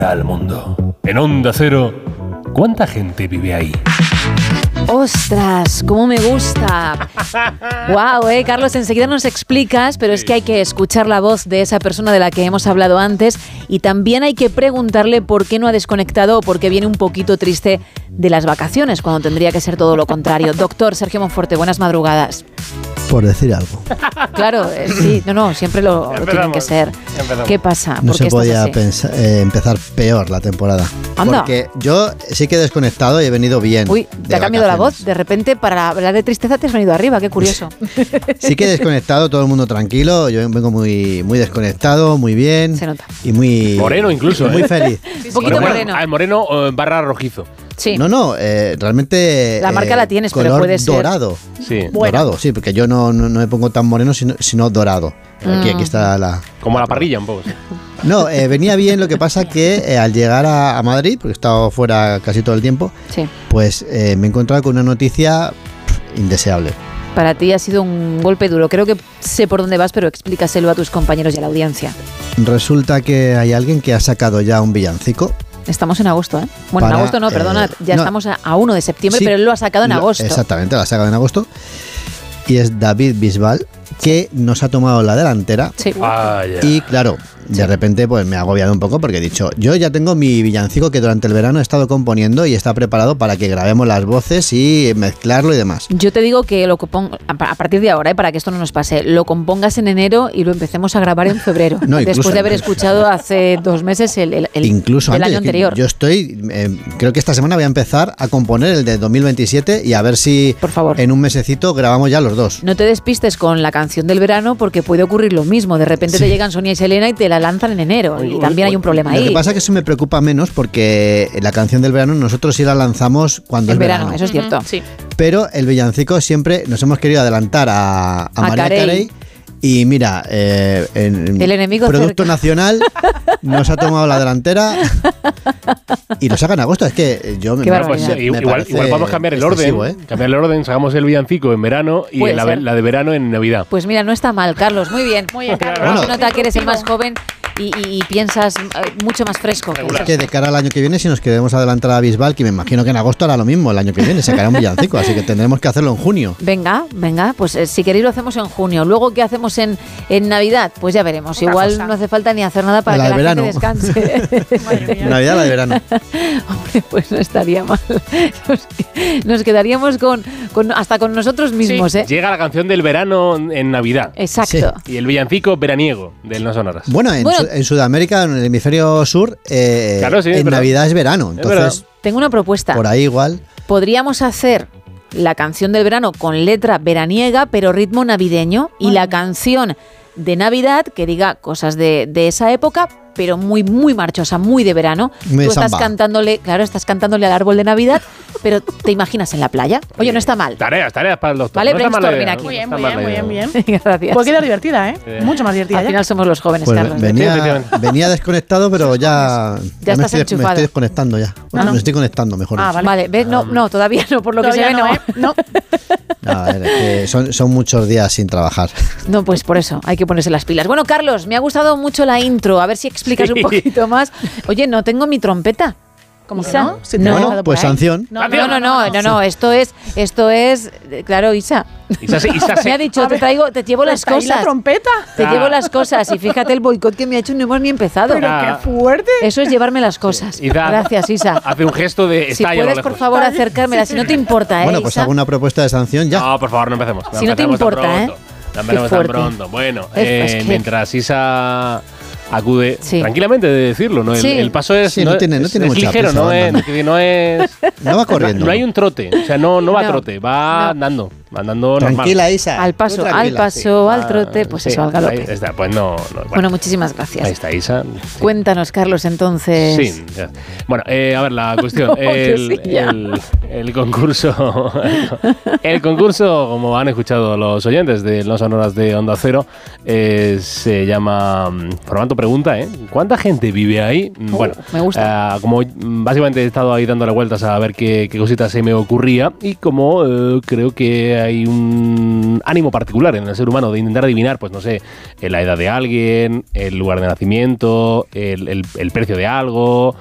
al mundo. En Onda Cero, ¿cuánta gente vive ahí? ¡Ostras! ¡Cómo me gusta! ¡Guau, Carlos! Enseguida nos explicas, pero es que hay que escuchar la voz de esa persona de la que hemos hablado antes y también hay que preguntarle por qué no ha desconectado o por qué viene un poquito triste de las vacaciones, cuando tendría que ser todo lo contrario. Doctor Sergio Monforte, buenas madrugadas. Por decir algo. Claro, sí, no, siempre lo tienen que ser. ¿Qué pasa? No se podía empezar peor la temporada. Anda. Porque yo sí que he desconectado y he venido bien. Uy, te ha cambiado la voz. De repente, para hablar de tristeza te has venido arriba. Qué curioso. Sí que he desconectado, todo el mundo tranquilo. Yo vengo muy desconectado, muy bien. Se nota. Y muy... Moreno incluso. Muy feliz. Un poquito moreno. Moreno barra rojizo. Sí. No, realmente... La marca la tienes, pero puede ser... dorado. Sí. Dorado, sí, porque yo no me pongo tan moreno, sino dorado. Aquí está la... Como a la parrilla un poco, sí. No, venía bien, lo que pasa que al llegar a Madrid, porque he estado fuera casi todo el tiempo, sí, pues me he encontrado con una noticia indeseable. Para ti ha sido un golpe duro. Creo que sé por dónde vas, pero explícaselo a tus compañeros y a la audiencia. Resulta que hay alguien que ha sacado ya un villancico. Estamos en agosto, ¿eh? Bueno, en agosto no, perdona, ya no, estamos a 1 de septiembre, sí, pero él lo ha sacado en agosto. Exactamente, lo ha sacado en agosto. Y es David Bisbal, que nos ha tomado la delantera. Sí. Y claro, de repente pues me ha agobiado un poco porque he dicho, yo ya tengo mi villancico que durante el verano he estado componiendo y está preparado para que grabemos las voces y mezclarlo y demás. Yo te digo que lo compongo a partir de ahora, para que esto no nos pase, lo compongas en enero y lo empecemos a grabar en febrero, no, después de haber escuchado hace 2 meses el incluso del antes, año anterior. Yo estoy, creo que esta semana voy a empezar a componer el de 2027 y a ver si por favor, en un mesecito grabamos ya los dos. No te despistes con la canción del verano porque puede ocurrir lo mismo. De repente te llegan Sonia y Selena y te la lanzan en enero y también hay un problema ahí. Lo que pasa es que eso me preocupa menos porque la canción del verano nosotros sí la lanzamos cuando es verano. Eso es cierto. Sí. Pero el villancico siempre nos hemos querido adelantar a Mariah Carey. Y mira, el enemigo Producto Nacional nos ha tomado la delantera y lo saca en agosto. Es que yo igual podemos cambiar el orden. Cambiar el orden, sacamos el villancico en verano y la de verano en Navidad. Pues mira, no está mal, Carlos. Muy bien, Carlos. Bueno, se nota que eres el más joven y piensas mucho más fresco. Es que de cara al año que viene, si nos queremos adelantar a Bisbal, que me imagino que en agosto hará lo mismo, el año que viene sacará un villancico, así que tendremos que hacerlo en junio. Venga, pues si queréis lo hacemos en junio. Luego, ¿qué hacemos en Navidad? Pues ya veremos. Igual no hace falta ni hacer nada para que la gente descanse. Navidad, la de verano. Hombre, pues no estaría mal. Nos quedaríamos hasta con nosotros mismos, ¿eh? Llega la canción del verano en Navidad. Exacto. Sí. Y el villancico veraniego del No Sonoras. Bueno, en Sudamérica, en el hemisferio sur, claro, sí, en Navidad es verano. Entonces, tengo una propuesta. Por ahí igual. Podríamos hacer la canción del verano con letra veraniega, pero ritmo navideño, y la canción de Navidad que diga cosas de esa época, pero muy, muy marchosa, muy de verano. Muy Tú estás cantándole al árbol de Navidad, pero te imaginas en la playa. Oye, no está mal. Tareas para los dos. Vale, no brainstorming aquí. Muy bien. Gracias. Puede quedar divertida, Mucho más divertida. Al final somos los jóvenes, pues Carlos. Venía desconectado, pero ya estás enchufado. Me estoy desconectando ya. Bueno, me estoy conectando, mejor. Vale. ¿Ves? No, todavía no, por lo que se ve, no. A ver, es que son muchos días sin trabajar. No, pues por eso, hay que ponerse las pilas. Bueno, Carlos, me ha gustado mucho la intro. A ver si explicas un poquito más. Oye, no tengo mi trompeta. ¿Cómo que no? Bueno, pues sanción. No. Esto es, claro, Isa. Me ha dicho, te llevo las cosas. ¿La trompeta? Te llevo las cosas y fíjate el boicot que me ha hecho, no hemos ni empezado. Pero qué fuerte. Eso es llevarme las cosas. Gracias, Isa. Hace un gesto de si puedes, por favor, acercármela, si no te importa, Bueno, pues Isa. hago una propuesta de sanción ya. No, por favor, no empecemos. Si no te importa, No empecemos tan pronto. Bueno, mientras Isa acude tranquilamente de decirlo, ¿no? El paso es, no tiene mucha ligero, no va corriendo. No hay un trote, o sea, no va a trote, va andando tranquila, normal. Isa. Al paso, al trote, pues eso, al galope. Ahí está, pues no. Bueno, muchísimas gracias. Ahí está, Isa. Cuéntanos, Carlos, entonces. Sí, ya. Bueno, a ver, la cuestión. El concurso. El concurso, como han escuchado los oyentes de No Sonoras de Onda Cero, se llama Formato Pregunta, ¿eh? ¿Cuánta gente vive ahí? Bueno, me gusta. Como básicamente he estado ahí dándole vueltas a ver qué cositas se me ocurría y como creo que hay un ánimo particular en el ser humano de intentar adivinar, pues no sé, la edad de alguien, el lugar de nacimiento, el precio de algo,